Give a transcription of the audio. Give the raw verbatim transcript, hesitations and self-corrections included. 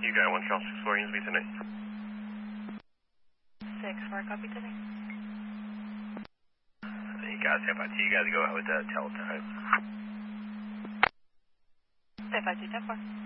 You got one, Charles six four, Ainsby tonight. six four, copy today. You guys have I T, you guys go out with that teletype. F I T ten four.